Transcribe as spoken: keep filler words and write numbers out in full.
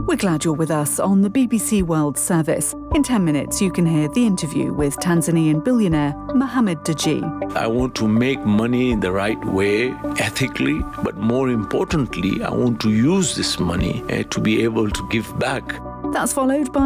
We're glad you're with us on the B B C World Service. In ten minutes, you can hear the interview with Tanzanian billionaire Mohamed Dewji. I want to make money in the right way, ethically, but more importantly, I want to use this money uh, to be able to give back. That's followed by